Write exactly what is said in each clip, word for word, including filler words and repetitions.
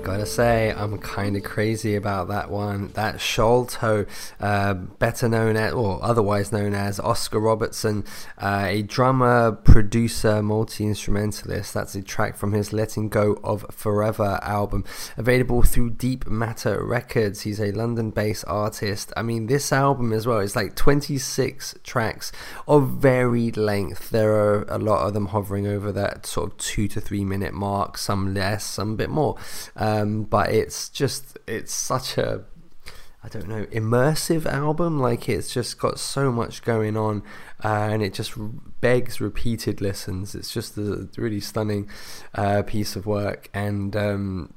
Gotta say, I'm kind of crazy about that one. That Sholto, uh, better known as, or otherwise known as Oscar Robertson, uh, a drummer, producer, multi-instrumentalist. That's a track from his Letting Go of Forever album, available through Deep Matter Records. He's a London-based artist. I mean, this album as well is like twenty-six tracks of varied length. There are a lot of them hovering over that sort of two to three minute mark, some less, some a bit more. Um, but it's just, it's such a, I don't know, immersive album. Like, it's just got so much going on, uh, and it just begs repeated listens. It's just a really stunning uh, piece of work, and um,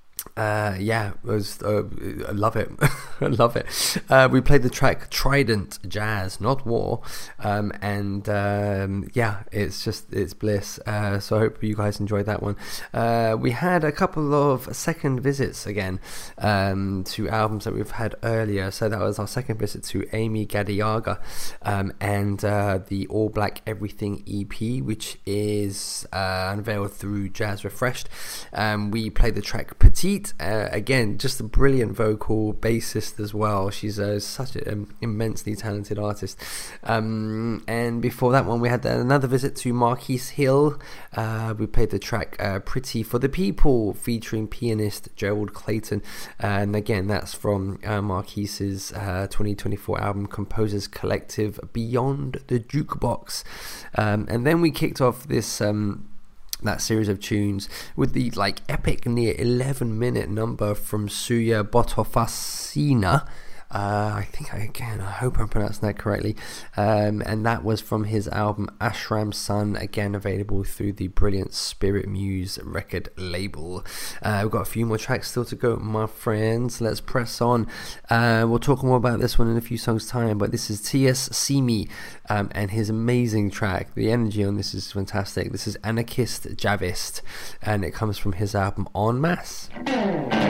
uh, yeah, it was, uh, I love it. I love it. Uh, we played the track Trident Jazz, not War, um, and um, yeah, it's just, it's bliss. Uh, so I hope you guys enjoyed that one. Uh, we had a couple of second visits again um, to albums that we've had earlier. So that was our second visit to Amy Gadiaga um, and uh, the All Black Everything E P, which is uh, unveiled through Jazz Refreshed. Um, we played the track Petite. Uh, again, just a brilliant vocal bassist as well. She's uh, such an um, immensely talented artist. Um, and before that one, we had another visit to Marquise Hill. Uh, we played the track uh, Pretty for the People, featuring pianist Gerald Clayton. And again, that's from uh, Marquise's uh, twenty twenty-four album Composers Collective, Beyond the Jukebox. Um, and then we kicked off this Um, that series of tunes with the like epic near eleven minute number from Suya Botofasina. Uh, I think I, again, I hope I'm pronouncing that correctly. Um, and that was from his album Ashram Sun, again available through the brilliant Spirit Muse record label. Uh, we've got a few more tracks still to go, my friends. Let's press on. Uh, we'll talk more about this one in a few songs' time, but this is T S Simi um, and his amazing track. The energy on this is fantastic. This is Anarchist Javist, and it comes from his album En Masse.